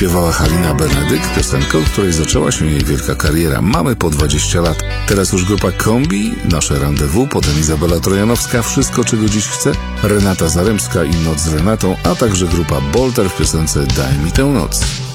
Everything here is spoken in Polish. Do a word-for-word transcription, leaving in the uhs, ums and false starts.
Śpiewała Halina Benedyk, piosenkę, od której zaczęła się jej wielka kariera. Mamy po dwadzieścia lat. Teraz już grupa Kombi, Nasze Rendezvous, potem Izabela Trojanowska, Wszystko, czego dziś chcę, Renata Zaremska i Noc z Renatą, a także grupa Bolter w piosence Daj mi tę noc.